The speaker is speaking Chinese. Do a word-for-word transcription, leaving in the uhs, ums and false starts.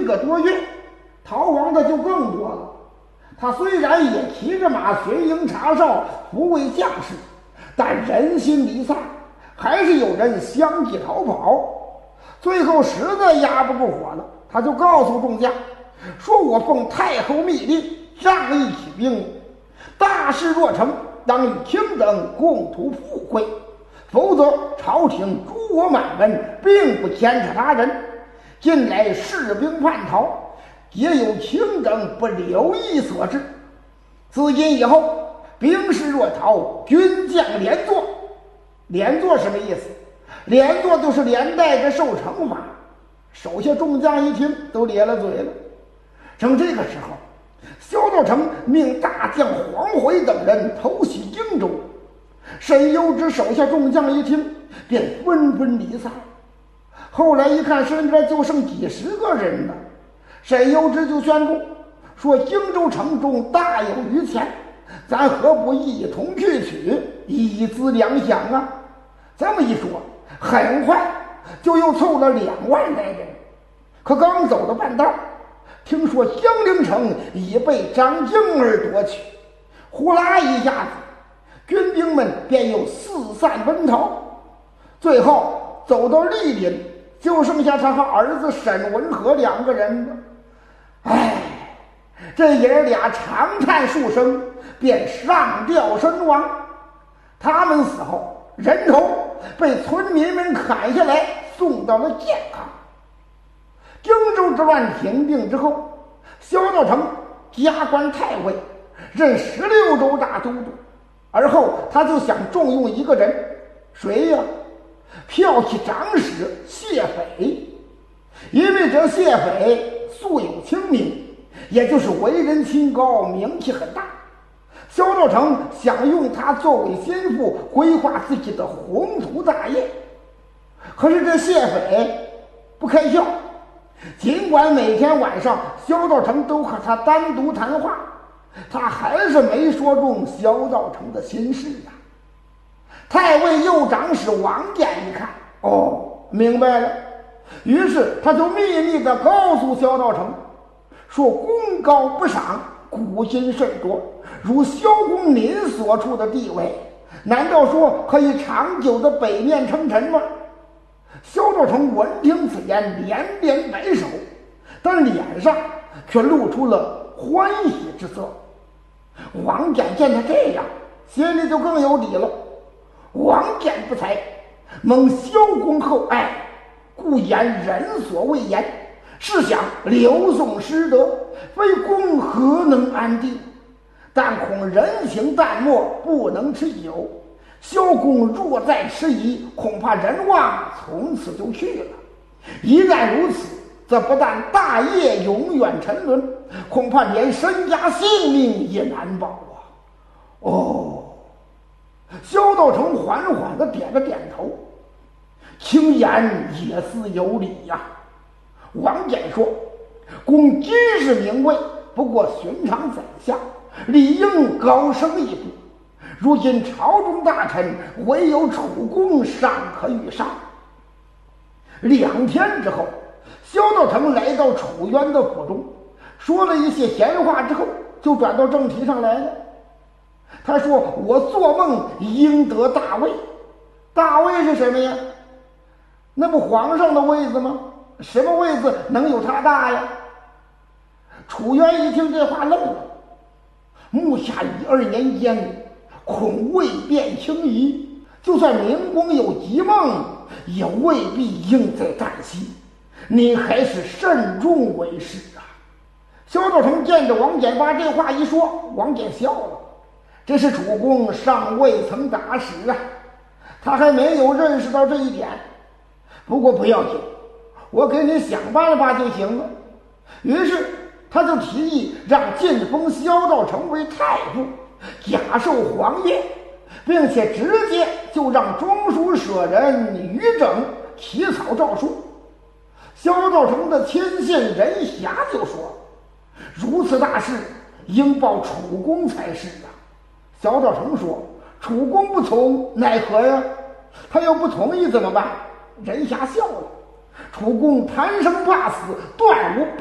个多月，逃亡的就更多了。他虽然也骑着马巡营查哨，抚慰将士，但人心离散，还是有人相继逃跑。最后实在压不住火了，他就告诉众将说：“我奉太后密令，仗义起兵，大事若成，当与卿等共图富贵，否则朝廷诛我满门，并不牵扯他人。近来士兵叛逃，皆有卿等不留意所致。自今以后，兵士若逃，军将连坐。连坐什么意思？连坐就是连带着受惩罚。”手下众将一听，都咧了嘴了。正这个时候，萧道成命大将黄回等人偷袭荆州。沈攸之手下众将一听，便纷纷离散。后来一看，身边就剩几十个人了。沈攸之就宣布说：“荆州城中大有余钱，咱何不一同去取，以资粮饷啊？”这么一说，很快就又凑了两万来人。可刚走到半道，听说江陵城已被张敬儿夺取，呼啦一下子，军兵们便又四散奔逃。最后走到莅临，就剩下他和儿子沈文和两个人了。唉，这爷儿俩长叹数声，便上吊身亡。他们死后，人头被村民们砍下来，送到了健康。荆州之乱平定之后，萧道成加官太尉，任十六州大都督。而后他就想重用一个人，谁呀？骠骑长史谢斐。因为这谢斐素有清名，也就是为人清高，名气很大。萧道成想用他作为心腹，规划自己的宏图大业。可是这谢斐不开窍，尽管每天晚上萧道成都和他单独谈话，他还是没说中萧道成的心事啊。太尉右长史王坚一看，哦，明白了，于是他就秘密地告诉萧道成说：“功高不赏，古今甚多，如萧公您所处的地位，难道说可以长久的北面称臣吗？”萧道成闻听此言，连连摆手，但脸上却露出了欢喜之色。王翦见他这样，心里就更有底了。王翦不才，蒙萧公厚爱，故言人所未言。试想刘宋失德，非公何能安定？但恐人情淡漠，不能持久。萧公若再迟疑，恐怕人望从此就去了。一旦如此，则不但大业永远沉沦，恐怕连身家性命也难保啊！哦，萧道成缓缓地点了点头，轻言也似有理呀、啊。王翦说：“公今日名位，不过寻常宰相，理应高升一步。如今朝中大臣唯有楚公尚可与上。”两天之后，萧道成来到楚渊的府中，说了一些闲话之后，就转到正题上来了。他说：“我做梦应得大位。”大位是什么呀？那不皇上的位子吗？什么位子能有他大呀？楚渊一听这话愣了，目下一二年间，恐未变轻移，就算明公有急梦，也未必应在旦夕。你还是慎重为是啊。萧道成见着王翦把这话一说，王翦笑了。这是楚公尚未曾打使啊，他还没有认识到这一点。不过不要紧，我给你想办法就行了。于是他就提议让晋封萧道成为太傅，假授皇业，并且直接就让中书舍人于整起草诏书。萧道成的亲信任霞就说：“如此大事，应报楚公才是啊。”萧道成说：“楚公不从，奈何呀？他要不同意怎么办？”任霞笑了：“楚公贪生怕死，断无